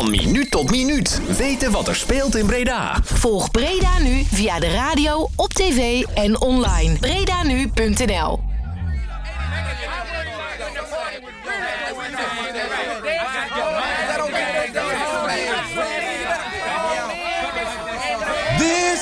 Van minuut tot minuut. Weten wat er speelt in Breda. Volg Breda Nu via de radio, op tv en online. BredaNu.nl